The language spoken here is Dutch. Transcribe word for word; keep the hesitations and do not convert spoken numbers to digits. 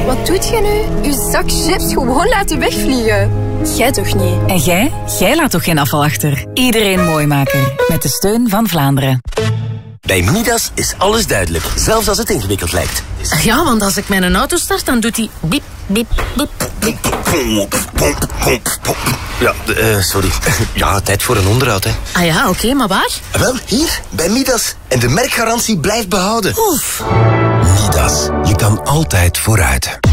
Wat doet je nu? Uw zak chips gewoon laten wegvliegen. Jij toch niet? En jij? Jij laat toch geen afval achter? Iedereen Mooimaker. Met de steun van Vlaanderen. Bij Midas is alles duidelijk, zelfs als het ingewikkeld lijkt. Ja, want als ik mijn auto start, dan doet hij biep, biep, biep, biep. Ja, uh, sorry. Ja, tijd voor een onderhoud, hè. Ah ja, oké, okay, maar waar? Wel, hier, bij Midas. En de merkgarantie blijft behouden. Oef. Midas, je kan altijd vooruit.